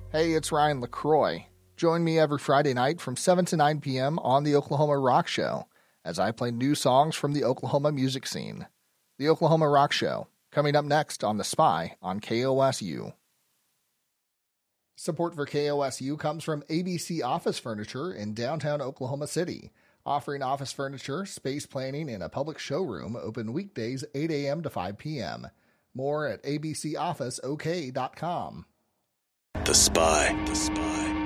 Hey, it's Ryan LaCroix. Join me every Friday night from 7 to 9 p.m. on the Oklahoma Rock Show as I play new songs from the Oklahoma music scene. The Oklahoma Rock Show, coming up next on The Spy on KOSU. Support for KOSU comes from ABC Office Furniture in downtown Oklahoma City, offering office furniture, space planning, and a public showroom open weekdays 8 a.m. to 5 p.m. More at abcofficeok.com. The Spy.